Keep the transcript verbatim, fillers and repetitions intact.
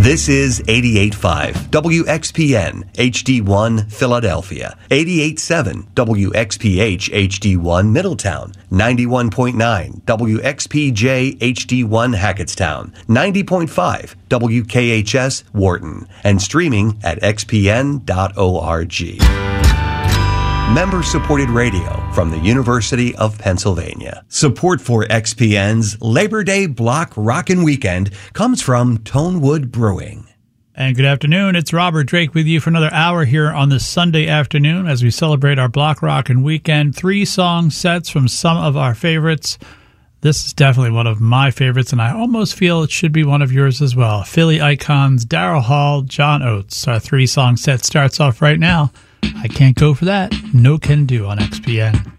This is eighty-eight point five W X P N H D one Philadelphia, eighty-eight point seven W X P H H D one Middletown, ninety-one point nine W X P J H D one Hackettstown, ninety point five W K H S Wharton, and streaming at x p n dot org. Member-supported radio from the University of Pennsylvania. Support for X P N's Labor Day Block Rockin' Weekend comes from Tonewood Brewing. And good afternoon. It's Robert Drake with you for another hour here on this Sunday afternoon as we celebrate our Block Rockin' Weekend. Three song sets from some of our favorites. This is definitely one of my favorites, and I almost feel it should be one of yours as well. Philly Icons, Daryl Hall, John Oates. Our three song set starts off right now. I Can't Go For That, No Can Do on X P N.